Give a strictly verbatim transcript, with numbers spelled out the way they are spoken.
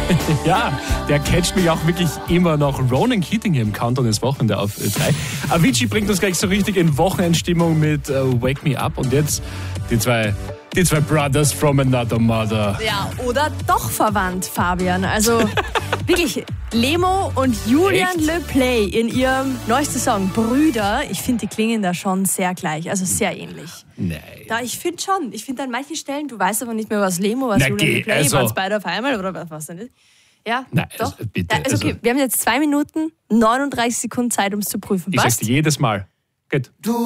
Ja, der catcht mich auch wirklich immer noch. Ronan Keating hier im Countdown des Wochenende auf drei. Avicii bringt uns gleich so richtig in Wochenendstimmung mit uh, Wake Me Up. Und jetzt die zwei, die zwei Brothers from another mother. Ja, oder doch verwandt, Fabian. Also wirklich, Lemo und Julian Echt? Le Play in ihrem neuesten Song Brüder. Ich finde, die klingen da schon sehr gleich, also sehr ähnlich. Nein. Da, ich finde schon. Ich finde an manchen Stellen, du weißt aber nicht mehr, was Lemo, was Na, Julian geh, Le Play, also. waren es beide auf einmal oder was, was denn nicht? Ja, Nein, doch. also bitte, Ja, also okay, also. wir haben jetzt zwei Minuten, neununddreißig Sekunden Zeit, um es zu prüfen. Ich Was? sag's dir jedes Mal. Geht.